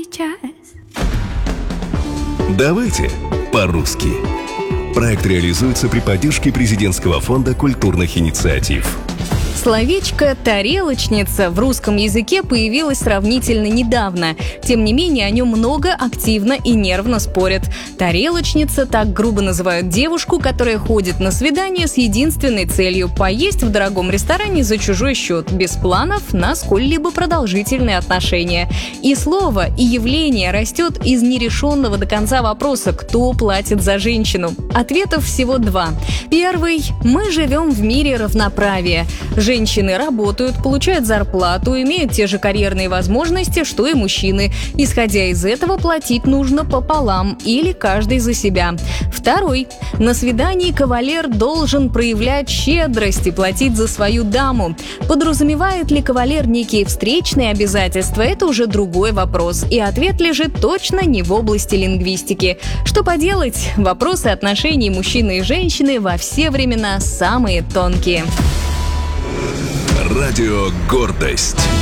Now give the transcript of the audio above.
Давайте по-русски. Проект реализуется при поддержке Президентского фонда культурных инициатив. Словечко «тарелочница» в русском языке появилось сравнительно недавно. Тем не менее, о нем много, активно и нервно спорят. Тарелочница — так грубо называют девушку, которая ходит на свидание с единственной целью — поесть в дорогом ресторане за чужой счет, без планов на сколь-либо продолжительные отношения. И слово, и явление растет из нерешенного до конца вопроса, кто платит за женщину. Ответов всего два. Первый — мы живем в мире равноправия. Женщины работают, получают зарплату, имеют те же карьерные возможности, что и мужчины. Исходя из этого, платить нужно пополам или каждый за себя. Второй. На свидании кавалер должен проявлять щедрость и платить за свою даму. Подразумевает ли кавалер некие встречные обязательства, это уже другой вопрос. И ответ лежит точно не в области лингвистики. Что поделать? Вопросы отношений мужчины и женщины во все времена самые тонкие. Радио «Гордость».